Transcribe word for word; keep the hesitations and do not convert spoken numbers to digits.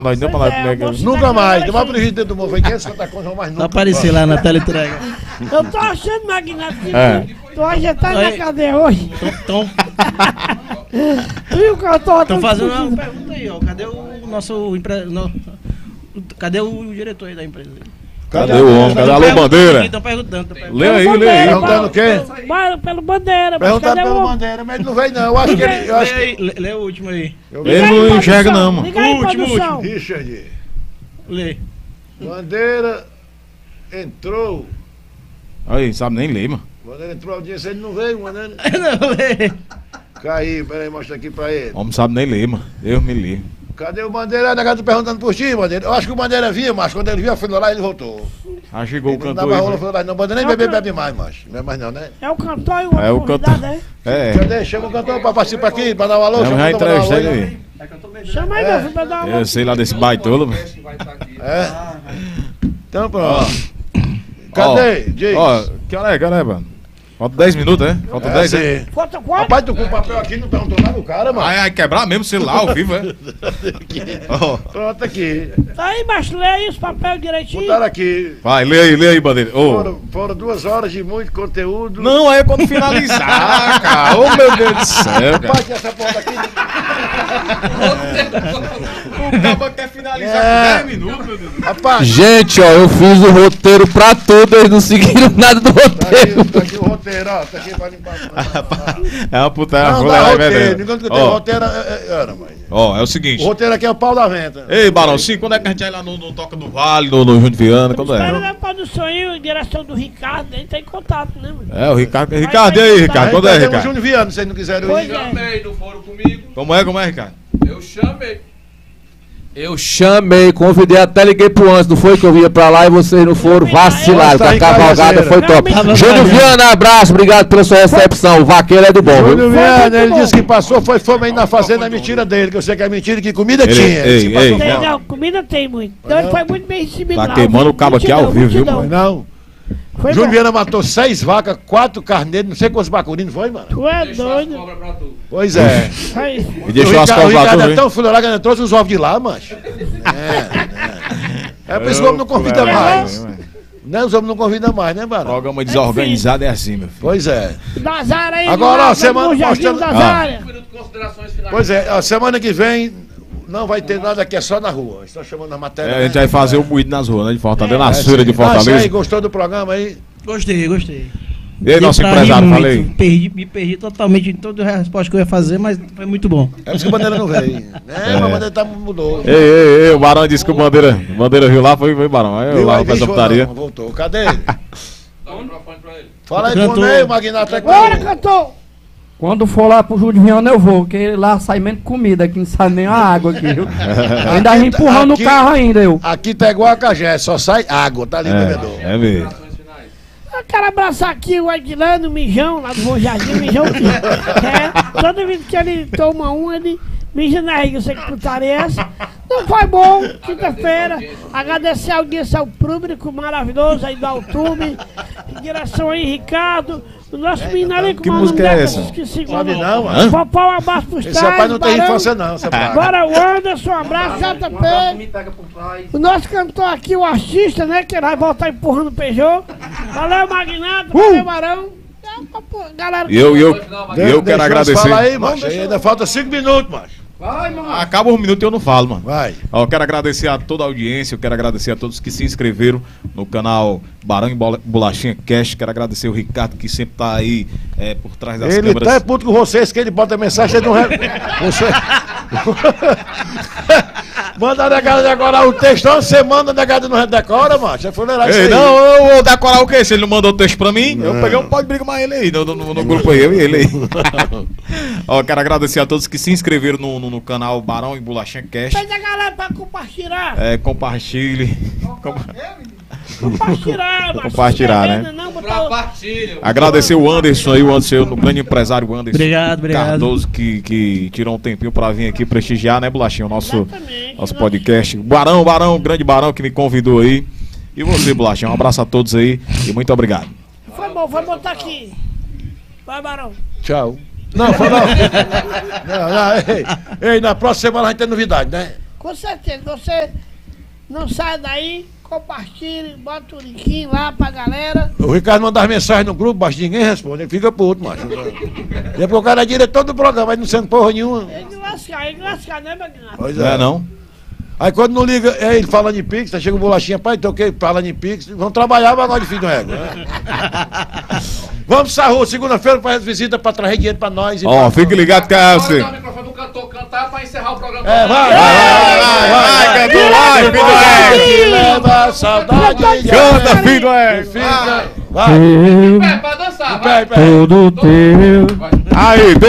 Nós não pra é, nós nunca mais. Deu mais prejuízo do movimento. Quem é Santa Cruz mais nunca. Não aparecer lá na tela entrega. Eu tô achando, Magnata, que é. tu hoje tá na cadeia hoje. Tom. E o cantor? Estão fazendo uma pergunta aí, ó. Cadê o nosso empresário? Cadê o diretor aí da empresa? Cadê o homem? Cadê a Alô Bandeira? Estão perguntando. Lê aí, lê aí. Perguntando o quê? Pelo Bandeira. Perguntando pelo Bandeira, mas ele não veio não. Eu acho que ele... Eu acho que... Lê, lê o último aí. Ele não enxerga não, mano. Liga aí, produção. Richard. Lê. Bandeira entrou. Aí, sabe nem ler, mano. Bandeira entrou a audiência, ele não veio, mano. Não, lê. Caiu, peraí, mostra aqui pra ele. O homem sabe nem ler, mano. Eu me li. Cadê o Bandeira? O negócio perguntando por ti, Bandeira. Eu acho que o Bandeira vinha, mas quando ele viu, foi lá e ele voltou. Ah, chegou ele o cantor. Não, rola, lá, não, Bandeira nem bebe, bebe mais, macho. Não é mais não, né? É o cantor e o É o cantor. né? É. Cadê? Chama o cantor pra participar aqui, pra dar um alô. Eu já entrevistei ele aí. Chama aí, meu filho, pra dar um alô. Eu sei lá desse baitolo, mano. É? Então pronto. Cadê? Diz. Ó, que hora é, que hora é, mano? Falta dez minutos, né? Falta É, dez, né? sim. Falta quatro? Rapaz, tu com o papel aqui não perguntou nada do cara, mano. Ai, ai, quebrar mesmo o celular ao vivo, é? Ó. Pronto aqui. Tá aí, macho, lê aí os papéis direitinho. Botaram aqui. Vai, lê aí, lê aí, Bandeira. Ô. Foram, foram duas horas de muito conteúdo. Não, aí é quando finalizar, cara. Ô, meu Deus do céu, cara. Rapaz, essa porra daqui. O cabo quer finalizar É. com dez minutos, meu Deus. Rapaz, Gente, ó, eu fiz o roteiro pra tudo, eles não seguiram nada do tá roteiro. aqui, tá aqui o roteiro, ó. Tá aqui pra limpar. É uma puta. Não, Não, dá é roteiro. verdade. Enquanto que eu tenho roteiro, é, é, era, mãe. Ó, é o O seguinte. roteiro aqui é o pau da venta. Ei, Barão, sim, quando é que a gente vai lá no, no Toca do Vale, no, no Júnior Viana? Quando Espera é? na produção aí, direção do Ricardo, ele tá em contato, né, mano? É, o Ricardo. Ricardo, e aí, Ricardo? Quando é, Aí tem o Ricardo? Júnior Viana, se vocês não quiserem Pois ir. é. Chamei, não foram comigo. Como é, como é, Ricardo? Eu chamei. Eu chamei, convidei, até liguei pro antes, não foi que eu ia pra lá e vocês não foram, vacilaram, que a cavalgada foi top. Júnior Viana, abraço, obrigado pela sua recepção, o vaqueiro é do bom, viu? Júnior Viana, ele disse que passou, foi fome aí na fazenda, é mentira dele, que eu sei que é mentira, que comida Ele- tinha. ei, Ele disse que passou ei, Tem, fome. não, comida tem muito. Então ele foi muito bem recebido Tá lá. queimando o cabo aqui ao Multidão, vivo, viu, multidão. Não. Foi Júnior bom. Viana matou seis vacas, quatro carneiros, não sei quantos bacurinos foi, mano. Tu é Deixou as doido. cobras pra tu. Pois é. Aí. E deixou o as Ricardo, o cobras lá Ricardo tudo, é hein? tão fuleirado que ele trouxe os ovos de lá, macho. É, é. É por isso que o homem não convida mais. Né? Os homens não convidam mais, né, Barão? Programa desorganizado é assim, meu filho. Pois é. Das áreas aí. Agora, ó, lá, semana no Jardim mostrando- das Ah. áreas. Um minuto de considerações finais. Pois é, a semana que vem não vai ter nada aqui, é só na rua. Estão chamando a matéria. É, a né? gente vai fazer o moído nas ruas, né? De Fortaleza, na É, feira de sim. Mas aí, Fortaleza. gostou do programa aí? Gostei, gostei. E aí, nosso Deu pra rir empresário, muito. falei. Perdi, me perdi totalmente em toda a resposta que eu ia fazer, mas foi muito bom. É por isso que a bandeira não veio. É, mas a bandeira tá, mudou. Ei, ei, ei, o Barão disse que o Bandeira, o Bandeira viu lá, foi, foi Barão. Aí eu Viu lá aí, pra essa bicho, putaria. não, voltou. Cadê ele? Dá o microfone pra ele. Fala aí Cantor. pro Ney, o Magnata é Bora, com cantor. Quando for lá pro Júlio Viana eu vou, porque lá sai menos comida, aqui não sai nem a água aqui, viu? Eu ainda Aqui- empurrando aqui- o carro ainda, eu. Aqui tá igual a Cagé, só sai água, tá ali, bebedor. É, é mesmo. Considerações finais. Eu quero abraçar aqui o Edilano, o Mijão, lá do Bom Jardim, o Mijão que é, toda vez que ele toma um, ele mija na riga, eu sei que putaria é essa. Não foi bom, quinta-feira, agradecer a audiência ao público maravilhoso aí do Altube, em direção aí, Ricardo, o nosso menino ali, Que como música é essa? Esqueci Sabe como. não, mano? Popó, um abraço pros Esse rapaz não tem Barão. infância não, essa praga. Bora, o Anderson, um abraço, J P. O nosso cantor aqui, o artista, né? Que vai voltar empurrando o Peugeot. Valeu, Magnata, valeu, Barão. É, papo, galera. E eu, e eu, Foi final, e Magnata. eu quero Deixa agradecer. Fala aí, macho. Aí ainda falta cinco minutos, macho. Acaba um minuto e eu não falo, mano. Vai. Ó, eu quero agradecer a toda a audiência, eu quero agradecer a todos que se inscreveram no canal Barão e Bola- Bolachinha Cash. Quero agradecer o Ricardo que sempre tá aí é, por trás das Ele câmeras. tá puto com vocês, que ele bota mensagem e não... Re... Você... Manda a negada decorar o texto, você manda a negada não decora, macho. É fuleirar isso Ei, aí. não, eu vou decorar o quê? Se ele não mandou o texto pra mim, eu peguei um pode brigar mais ele aí, no, no, no grupo aí, eu e ele aí. Ó, quero agradecer a todos que se inscreveram no, no, no canal Barão e Bolachinha Cash. Pede a galera pra compartilhar. É, compartilhe. Com- Compartilhar, macho. Compartilhar, Se inscrever, né? Não, Pra botar o... partilha. Agradecer o Anderson aí, o Anderson, o grande empresário Anderson Obrigado, obrigado. Cardoso, que, que tirou um tempinho pra vir aqui prestigiar, né, Bolachinha, o nosso, Exatamente. nosso podcast. Barão, Barão, grande Barão que me convidou aí. E você, Bolachinha, um abraço a todos aí e muito obrigado. Foi bom, vai botar aqui. Vai, Barão. Tchau. Não, foi não. Não, não, ei, ei, na próxima semana a gente tem novidade, né? Com certeza. Você não sai daí, compartilhe, bota o link lá pra galera. O Ricardo manda as mensagens no grupo, mas ninguém responde, ele fica puto, macho. E é porque o cara é diretor do programa, mas não sendo porra nenhuma. Ele lascar, ele lascar, né, Bagnato? Pois Não é não? Aí quando não liga, é ele falando em Pix, aí chega o bolachinha, pai, então o que? Falando em Pix, vamos trabalhar o negócio de filho do ego, né? Vamos, Sarro, segunda-feira faz visita pra trazer dinheiro pra nós. Ó, fique ligado que é assim. Agora dá o microfone pro cantor cantar pra encerrar o programa. É, vai, Vai, vai, cantor, vai, filho do ego. Que leva a saudade. Canta, filho do ego. Fica, vai. Pé, pra dançar, Pé, vai. pé. Todo teu. Aí,